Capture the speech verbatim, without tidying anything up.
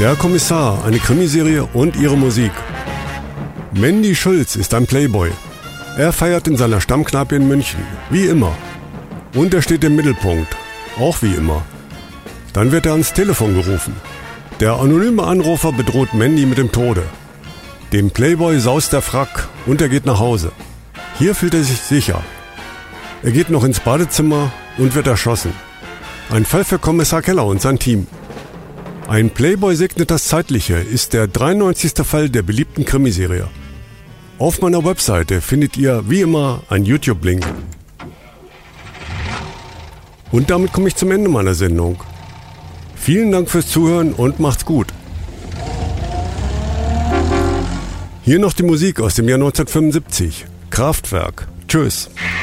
Der Kommissar, eine Krimiserie und ihre Musik. Mandy Schulz ist ein Playboy. Er feiert in seiner Stammkneipe in München, wie immer. Und er steht im Mittelpunkt, auch wie immer. Dann wird er ans Telefon gerufen. Der anonyme Anrufer bedroht Mandy mit dem Tode. Dem Playboy saust der Frack und er geht nach Hause. Hier fühlt er sich sicher. Er geht noch ins Badezimmer und wird erschossen. Ein Fall für Kommissar Keller und sein Team. Ein Playboy segnet das Zeitliche ist der dreiundneunzigste Fall der beliebten Krimiserie. Auf meiner Webseite findet ihr wie immer einen YouTube-Link. Und damit komme ich zum Ende meiner Sendung. Vielen Dank fürs Zuhören und macht's gut. Hier noch die Musik aus dem Jahr neunzehnhundertfünfundsiebzig. Kraftwerk. Tschüss.